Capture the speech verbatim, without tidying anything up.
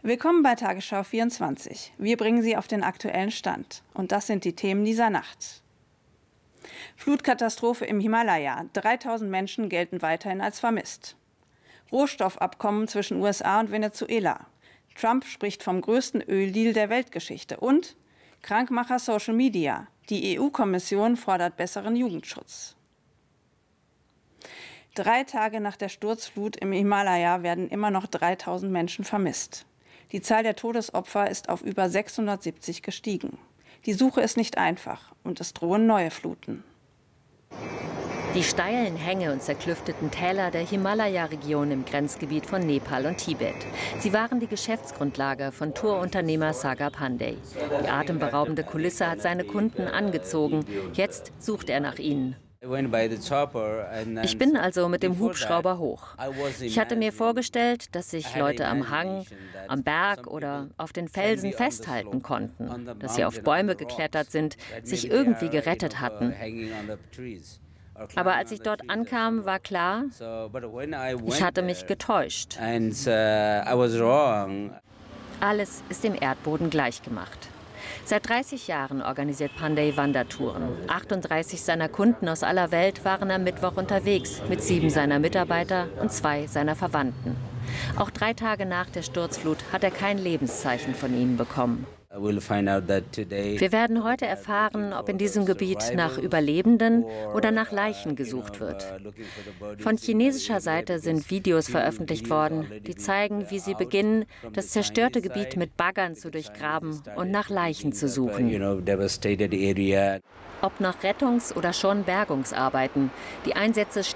Willkommen bei Tagesschau vierundzwanzig. Wir bringen Sie auf den aktuellen Stand. Und das sind die Themen dieser Nacht. Flutkatastrophe im Himalaya. dreitausend Menschen gelten weiterhin als vermisst. Rohstoffabkommen zwischen U S A und Venezuela. Trump spricht vom größten Öldeal der Weltgeschichte. Und Krankmacher Social Media. Die E U-Kommission fordert besseren Jugendschutz. Drei Tage nach der Sturzflut im Himalaya werden immer noch dreitausend Menschen vermisst. Die Zahl der Todesopfer ist auf über sechshundertsiebzig gestiegen. Die Suche ist nicht einfach und es drohen neue Fluten. Die steilen Hänge und zerklüfteten Täler der Himalaya-Region im Grenzgebiet von Nepal und Tibet. Sie waren die Geschäftsgrundlage von Tourunternehmer Sagar Pandey. Die atemberaubende Kulisse hat seine Kunden angezogen. Jetzt sucht er nach ihnen. Ich bin also mit dem Hubschrauber hoch. Ich hatte mir vorgestellt, dass sich Leute am Hang, am Berg oder auf den Felsen festhalten konnten, dass sie auf Bäume geklettert sind, sich irgendwie gerettet hatten. Aber als ich dort ankam, war klar, ich hatte mich getäuscht. Alles ist dem Erdboden gleichgemacht. Seit dreißig Jahren organisiert Pandey Wandertouren. achtunddreißig seiner Kunden aus aller Welt waren am Mittwoch unterwegs, mit sieben seiner Mitarbeiter und zwei seiner Verwandten. Auch drei Tage nach der Sturzflut hat er kein Lebenszeichen von ihnen bekommen. Wir werden heute erfahren, ob in diesem Gebiet nach Überlebenden oder nach Leichen gesucht wird. Von chinesischer Seite sind Videos veröffentlicht worden, die zeigen, wie sie beginnen, das zerstörte Gebiet mit Baggern zu durchgraben und nach Leichen zu suchen. Ob nach Rettungs- oder schon Bergungsarbeiten, die Einsätze